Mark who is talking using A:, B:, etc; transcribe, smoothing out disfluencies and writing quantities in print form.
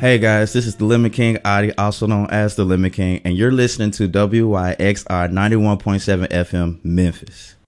A: Hey guys, this is the Lemon King Adi, also known as the Lemon King, and you're listening to WYXR 91.7 FM Memphis.